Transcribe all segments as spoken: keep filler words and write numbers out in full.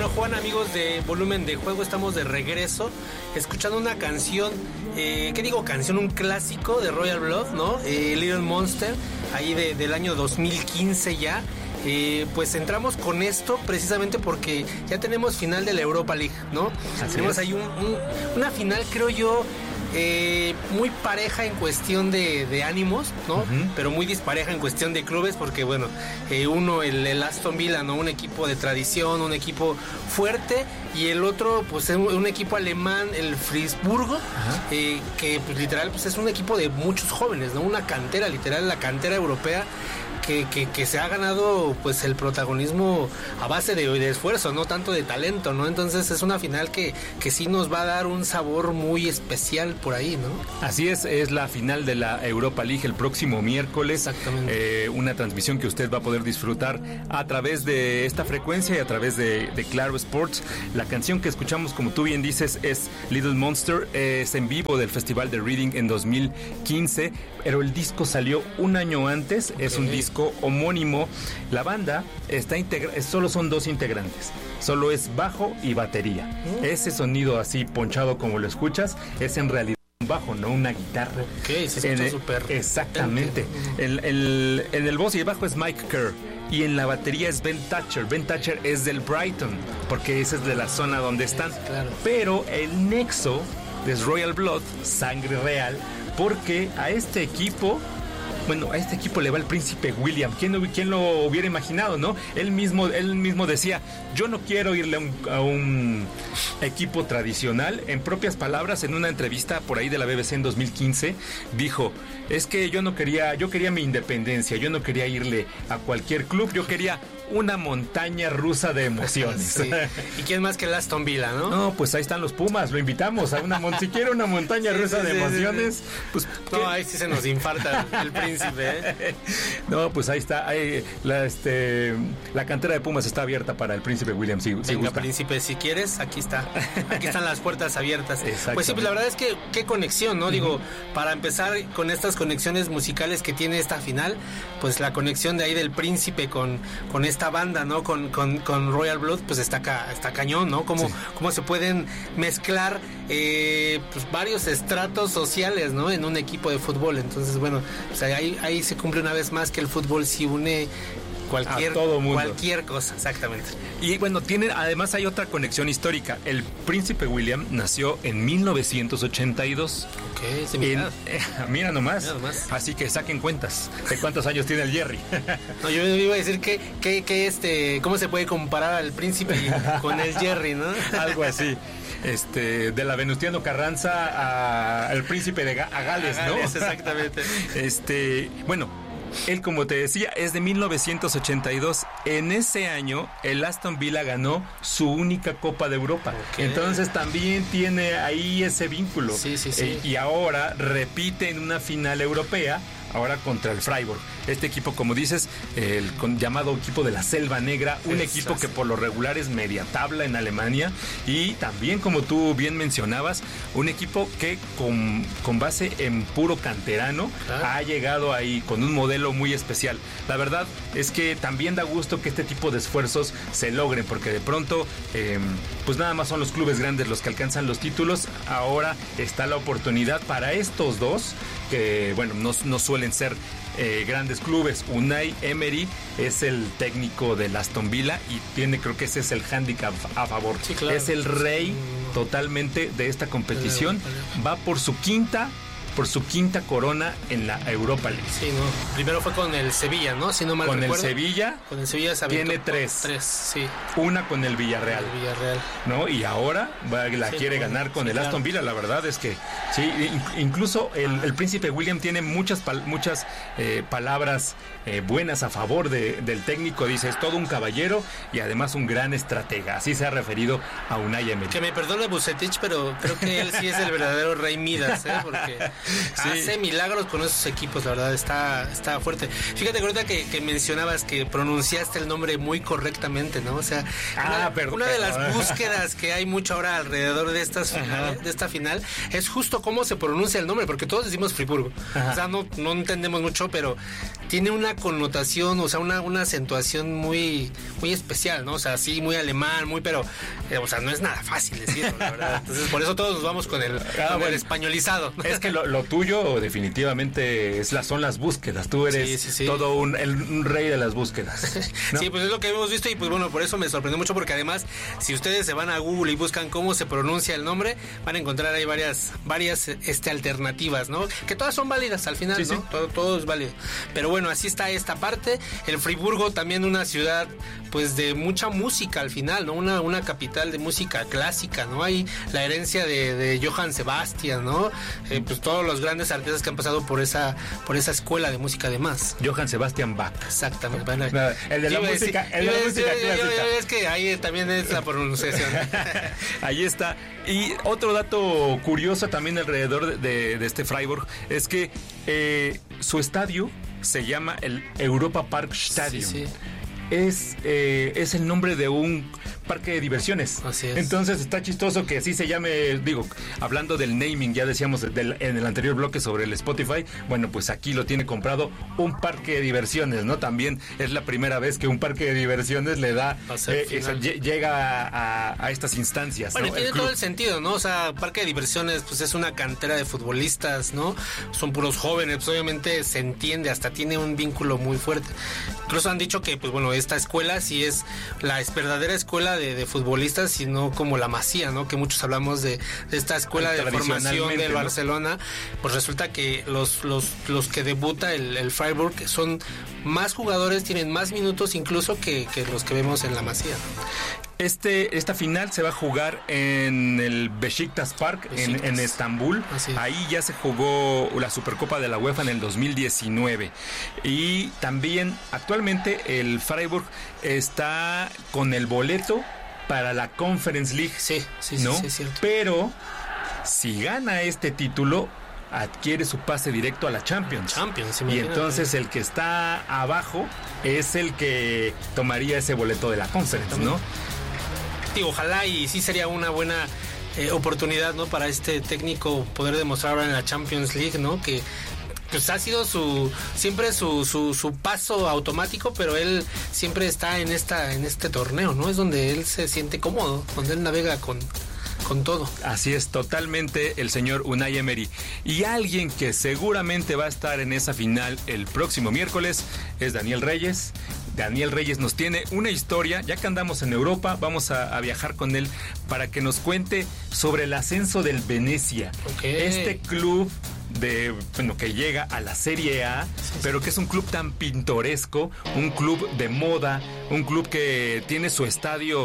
Bueno, Juan, amigos de Volumen de Juego, estamos de regreso escuchando una canción, eh, ¿qué digo canción? Un clásico de Royal Blood, ¿no? Eh, Little Monster, ahí de, del año dos mil quince ya. Eh, pues entramos con esto precisamente porque ya tenemos final de la Europa League, ¿no? Así tenemos es. ahí un, un, una final, creo yo, eh, muy pareja en cuestión de, de ánimos, ¿no? Uh-huh. Pero muy dispareja en cuestión de clubes, porque bueno, eh, uno, el, el Aston Villa, ¿no? Un equipo de tradición, un equipo fuerte, y el otro, pues un, un equipo alemán, el Friburgo, uh-huh. eh, que pues literal, pues es un equipo de muchos jóvenes, ¿no? Una cantera, literal, la cantera europea. Que, que, que se ha ganado pues el protagonismo a base de, de esfuerzo, no tanto de talento, ¿no? Entonces es una final que, que sí nos va a dar un sabor muy especial por ahí, ¿no? Así es, es la final de la Europa League el próximo miércoles. Exactamente. Eh, una transmisión que usted va a poder disfrutar a través de esta frecuencia y a través de, de Claro Sports. La canción que escuchamos, como tú bien dices, es Little Monster, es en vivo del Festival de Reading en dos mil quince, pero el disco salió un año antes, okay. Es un disco homónimo. La banda está integra- solo son dos integrantes, solo es bajo y batería. Mm. Ese sonido así ponchado como lo escuchas es en realidad un bajo, no una guitarra. Ok, se escucha súper. Exactamente. El, el, en el voz y el bajo es Mike Kerr y en la batería es Ben Thatcher. Ben Thatcher es del Brighton, porque esa es de la zona donde están. Claro. Pero el nexo es Royal Blood, sangre real, porque a este equipo Bueno, a este equipo le va el príncipe William. ¿Quién, quién lo hubiera imaginado, no? Él mismo, él mismo decía, yo no quiero irle a un, a un equipo tradicional. En propias palabras, en una entrevista por ahí de la B B C en dos mil quince, dijo, es que yo no quería, yo quería mi independencia, yo no quería irle a cualquier club, yo quería una montaña rusa de emociones. Sí. ¿Y quién más que el Aston Villa, no? No, pues ahí están los Pumas, lo invitamos a una mon- si quiere una montaña sí, rusa sí, de sí, emociones, sí, sí. pues no, ¿qué? Ahí sí se nos infarta el, el príncipe, ¿eh? No, pues ahí está, ahí, la, este, la cantera de Pumas está abierta para el príncipe William, si, si Venga, gusta. príncipe, si quieres, aquí está, aquí están las puertas abiertas. Pues sí, pues la verdad es que qué conexión, ¿no? Uh-huh. Digo, para empezar con estas conexiones musicales que tiene esta final, pues la conexión de ahí del príncipe con, con esta banda, ¿no? Con Con, con Royal Blood, pues está, ca, está cañón, ¿no? Cómo, sí. cómo se pueden mezclar eh, pues varios estratos sociales, ¿no? En un equipo de fútbol. Entonces, bueno, pues ahí, ahí se cumple una vez más que el fútbol sí une cualquier, a todo mundo. cualquier cosa, exactamente. Y bueno, tiene, además hay otra conexión histórica. El príncipe William nació en mil novecientos ochenta y dos. Ok, sí, mira. En, eh, mira nomás. Mira nomás. Así que saquen cuentas de cuántos años tiene el Jerry. No, yo iba a decir que, que, que este, ¿cómo se puede comparar al príncipe con el Jerry, no? Algo así. Este, de la Venustiano Carranza al príncipe de Ga- a Gales, a ¿no? Gales, exactamente. Este, bueno, él, como te decía, es de mil novecientos ochenta y dos. En ese año, el Aston Villa ganó su única Copa de Europa. Okay. Entonces también tiene ahí ese vínculo. Sí, sí, sí. Eh, y ahora repite en una final europea, ahora contra el Freiburg. Este equipo, como dices, el con, llamado equipo de la Selva Negra, un Exacto. equipo que por lo regular es media tabla en Alemania, y también, como tú bien mencionabas, un equipo que con, con base en puro canterano ah. ha llegado ahí con un modelo muy especial. La verdad es que también da gusto que este tipo de esfuerzos se logren, porque de pronto eh, pues nada más son los clubes grandes los que alcanzan los títulos. Ahora está la oportunidad para estos dos, que bueno, no, no suelen ser eh, grandes clubes. Unai Emery es el técnico del Aston Villa y tiene, creo que ese es el hándicap a favor. Sí, claro. Es el rey totalmente de esta competición. Va por su quinta por su quinta corona en la Europa League. Sí, no. Primero fue con el Sevilla, ¿no? Si no mal con recuerdo. el Sevilla. Con el Sevilla se tiene tres. Tres, sí. Una con el Villarreal. El Villarreal. ¿No? Y ahora va, la sí, quiere ganar con sí, el Aston Villa. Claro. La verdad es que sí, incluso el, el príncipe William tiene muchas pal, muchas eh, palabras eh, buenas a favor de, del técnico. Dice, es todo un caballero y además un gran estratega. Así se ha referido a Unai Emery. Que me perdone Vucetich, pero creo que él sí es el verdadero rey Midas, ¿eh? Porque sí. hace milagros con esos equipos, la verdad, está, está fuerte. Fíjate que ahorita que, que mencionabas que pronunciaste el nombre muy correctamente, ¿no? O sea, ah, una, perdón, una de las búsquedas que hay mucho ahora alrededor de estas finales, de esta final, es justo cómo se pronuncia el nombre, porque todos decimos Friburgo. Ajá. O sea, no, no entendemos mucho, pero tiene una connotación, o sea, una, una acentuación muy, muy especial, ¿no? O sea, sí, muy alemán, muy, pero, eh, o sea, no es nada fácil decirlo, la verdad. Entonces, por eso todos nos vamos con el, ah, con bueno, el españolizado. Es que lo, lo tuyo definitivamente es la, son las búsquedas. Tú eres sí, sí, sí. todo un, el, un rey de las búsquedas, ¿no? Sí, pues es lo que hemos visto y pues bueno, por eso me sorprendió mucho, porque además, si ustedes se van a Google y buscan cómo se pronuncia el nombre, van a encontrar ahí varias, varias este, alternativas, ¿no? Que todas son válidas al final, sí, ¿no? Sí. Todo, todo es válido. Pero bueno, así está esta parte. El Friburgo, también una ciudad pues de mucha música al final, ¿no? Una, una capital de música clásica, ¿no? Hay la herencia de, de Johann Sebastian, ¿no? Eh, pues todos los grandes artistas que han pasado por esa, por esa escuela de música además. Johann Sebastian Bach. Exactamente. Bueno, no, el de la música, decir, el de la música yo, clásica. Yo, yo, es que ahí también es la pronunciación. Ahí está. Y otro dato curioso también alrededor de, de, de este Freiburg es que eh, su estadio se llama el Europa Park Stadium. Sí, sí. Es, eh, es el nombre de un parque de diversiones. Así es. Entonces está chistoso que así se llame, digo, hablando del naming, ya decíamos del, en el anterior bloque sobre el Spotify, bueno, pues aquí lo tiene comprado un parque de diversiones, ¿no? También es la primera vez que un parque de diversiones le da, eh, esa, llega a, a estas instancias. Bueno, ¿no? y tiene todo el sentido, ¿no? O sea, parque de diversiones, pues es una cantera de futbolistas, ¿no? Son puros jóvenes, pues obviamente se entiende, hasta tiene un vínculo muy fuerte. Incluso han dicho que, pues bueno, esta escuela sí es la es verdadera escuela de, de futbolistas, sino como la Masía, ¿no? Que muchos hablamos de, de esta escuela de formación del, ¿no?, Barcelona. Pues resulta que los, los, los que debuta el, el Freiburg son más jugadores, tienen más minutos incluso que, que los que vemos en la Masía. Este, esta final se va a jugar en el Beşiktaş Park, Beşiktaş. En, en Estambul. Ahí ya se jugó la Supercopa de la UEFA en el dos mil diecinueve. Y también actualmente el Freiburg está con el boleto para la Conference League. Sí, sí, ¿no? sí, sí, es cierto. Pero si gana este título, adquiere su pase directo a la Champions. Champions, y entonces el que está abajo es el que tomaría ese boleto de la Conference, ¿no? Digo, ojalá y sí sería una buena eh, oportunidad, ¿no? Para este técnico poder demostrar ahora en la Champions League, ¿no? Que pues ha sido su siempre su, su, su paso automático, pero él siempre está en esta en este torneo, ¿no? Es donde él se siente cómodo, donde él navega con con todo. Así es, totalmente el señor Unai Emery. Y alguien que seguramente va a estar en esa final el próximo miércoles es Daniel Reyes. Daniel Reyes nos tiene una historia, ya que andamos en Europa, vamos a, a viajar con él para que nos cuente sobre el ascenso del Venezia. Okay. Este club de, bueno, que llega a la Serie A, sí, sí, pero que es un club tan pintoresco, un club de moda, un club que tiene su estadio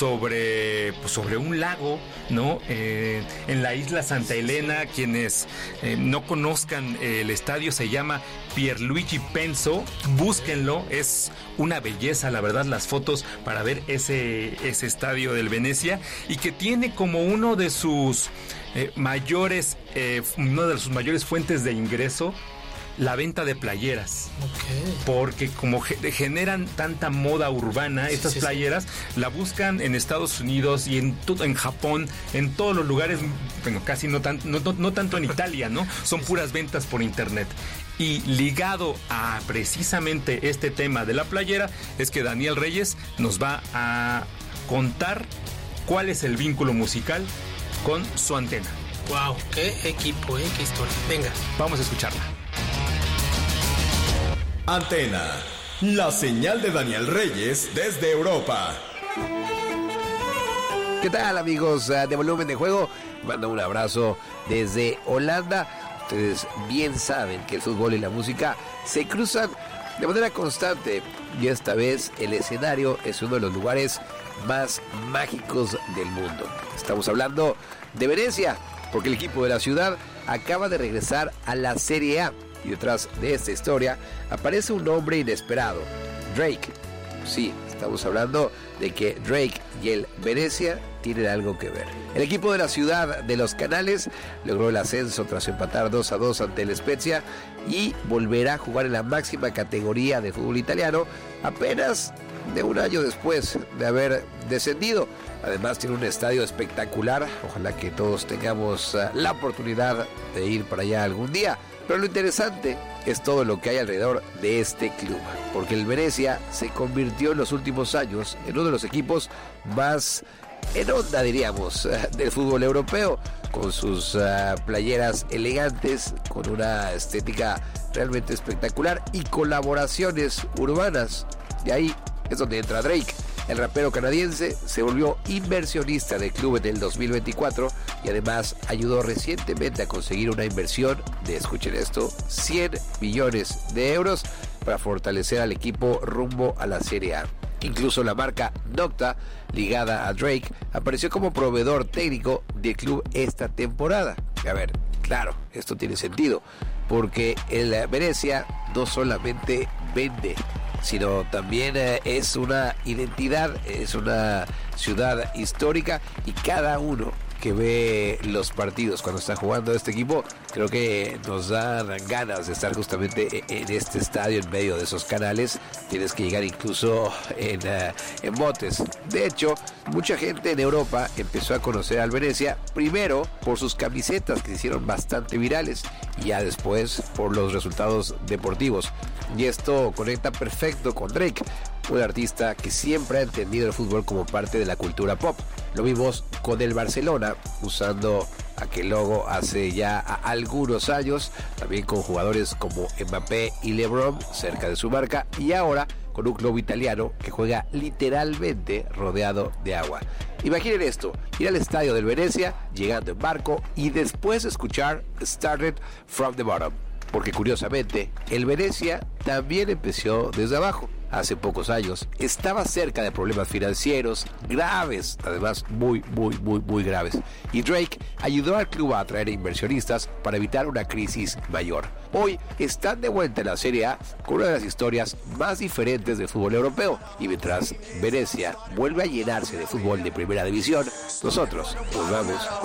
sobre, pues, sobre un lago, ¿no? Eh, en la isla Santa Elena. Quienes eh, no conozcan el estadio, se llama Pierluigi Penso, búsquenlo, es una belleza, la verdad, las fotos para ver ese, ese estadio del Venezia, y que tiene como uno de sus eh, mayores, eh, una de sus mayores fuentes de ingreso, la venta de playeras. Okay. Porque como ge- generan tanta moda urbana, sí, estas sí, playeras, sí, la buscan en Estados Unidos y en todo, en Japón, en todos los lugares, bueno, casi no, tan, no, no, no tanto en Italia, ¿no? Son puras ventas por internet. Y ligado a precisamente este tema de la playera, es que Daniel Reyes nos va a contar cuál es el vínculo musical con su antena. Wow, qué equipo, ¿eh? Qué historia. Venga, vamos a escucharla. Antena, la señal de Daniel Reyes desde Europa. ¿Qué tal, amigos de Volumen de Juego? Mando un abrazo desde Holanda. Ustedes bien saben que el fútbol y la música se cruzan de manera constante, y esta vez el escenario es uno de los lugares más mágicos del mundo. Estamos hablando de Venecia, porque el equipo de la ciudad acaba de regresar a la Serie A, y detrás de esta historia aparece un hombre inesperado, Drake. Sí, Estamos hablando de que Drake y el Venezia tienen algo que ver. El equipo de la ciudad de Los Canales logró el ascenso tras empatar dos a dos ante el Spezia y volverá a jugar en la máxima categoría de fútbol italiano apenas de un año después de haber descendido. Además tiene un estadio espectacular, ojalá que todos tengamos uh, la oportunidad de ir para allá algún día. Pero lo interesante es todo lo que hay alrededor de este club, porque el Venezia se convirtió en los últimos años en uno de los equipos más en onda, diríamos, del fútbol europeo, con sus uh, playeras elegantes, con una estética realmente espectacular y colaboraciones urbanas. Y ahí es donde entra Drake. El rapero canadiense se volvió inversionista del club en el dos mil veinticuatro y además ayudó recientemente a conseguir una inversión de, escuchen esto, cien millones de euros para fortalecer al equipo rumbo a la Serie A. Incluso la marca Nocta, ligada a Drake, apareció como proveedor técnico del club esta temporada. A ver, claro, esto tiene sentido, porque el Venezia no solamente vende, sino también eh, es una identidad, es una ciudad histórica, y cada uno que ve los partidos cuando está jugando este equipo, creo que nos dan ganas de estar justamente en este estadio en medio de esos canales. Tienes que llegar incluso en, uh, en botes. De hecho, mucha gente en Europa empezó a conocer al Venezia primero por sus camisetas, que se hicieron bastante virales, y ya después por los resultados deportivos. Y esto conecta perfecto con Drake, un artista que siempre ha entendido el fútbol como parte de la cultura pop. Lo vimos con el Barcelona, usando aquel logo hace ya algunos años, también con jugadores como Mbappé y LeBron cerca de su marca, y ahora con un club italiano que juega literalmente rodeado de agua. Imaginen esto, ir al estadio del Venezia, llegando en barco y después escuchar Started from the Bottom, porque curiosamente el Venezia también empezó desde abajo. Hace pocos años estaba cerca de problemas financieros graves, además muy, muy, muy, muy graves. Y Drake ayudó al club a atraer inversionistas para evitar una crisis mayor. Hoy están de vuelta en la Serie A con una de las historias más diferentes del fútbol europeo. Y mientras Venezia vuelve a llenarse de fútbol de primera división, nosotros nos vamos